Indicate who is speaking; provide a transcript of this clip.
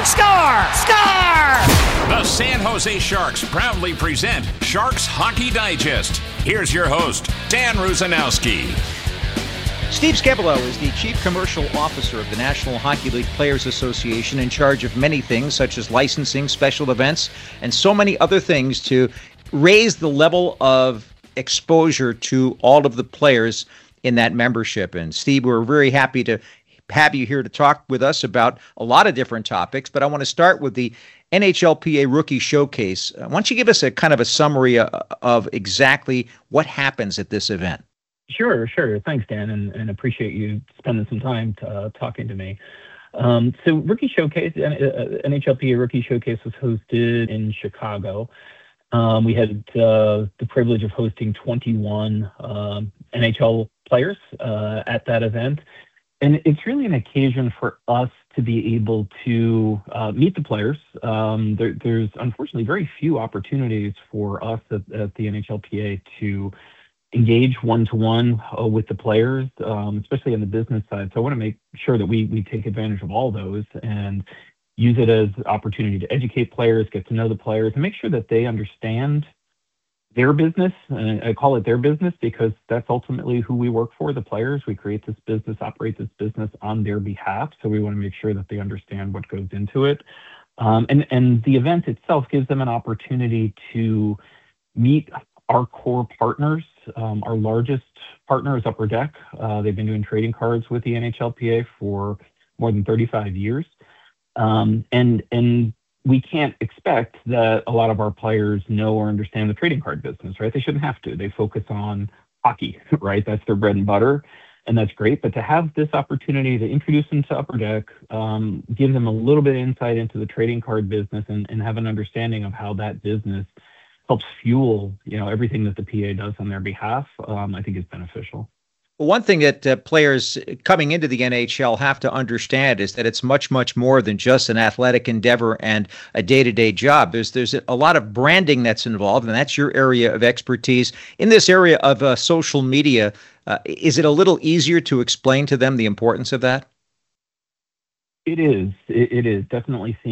Speaker 1: Score! Score!
Speaker 2: The San Jose Sharks proudly present Sharks Hockey Digest. Here's your host, Dan Rusanowski.
Speaker 3: Steve Skebelo is the Chief Commercial Officer of the National Hockey League Players Association, in charge of many things such as licensing, special events, and so many other things to raise the level of exposure to all of the players in that membership. And Steve, we're very happy to have you here to talk with us about a lot of different topics, but I want to start with the NHLPA Rookie Showcase. Why don't you give us a kind of a summary of exactly what happens at this event?
Speaker 4: Sure. Thanks, Dan, and appreciate you spending some time talking to me. So Rookie Showcase, NHLPA Rookie Showcase was hosted in Chicago. We had the privilege of hosting 21 NHL players at that event. And it's really an occasion for us to be able to meet the players. There's unfortunately very few opportunities for us at the NHLPA to engage one-to-one with the players, especially on the business side. So I want to make sure that we take advantage of all those and use it as an opportunity to educate players, get to know the players, and make sure that they understand their business. And I call it their business because that's ultimately who we work for, the players. We create this business, operate this business on their behalf. So we want to make sure that they understand what goes into it. And the event itself gives them an opportunity to meet our core partners. Our largest partner is Upper Deck. They've been doing trading cards with the NHLPA for more than 35 years. And we can't expect that a lot of our players know or understand the trading card business, right? They shouldn't have to. They focus on hockey, right? That's their bread and butter, and that's great. But to have this opportunity to introduce them to Upper Deck, give them a little bit of insight into the trading card business and have an understanding of how that business helps fuel, everything that the PA does on their behalf, I think is beneficial.
Speaker 3: Well, one thing that players coming into the NHL have to understand is that it's much, much more than just an athletic endeavor and a day-to-day job. There's a lot of branding that's involved, and that's your area of expertise. In this area of social media, is it a little easier to explain to them the importance of that?
Speaker 4: It is. It is definitely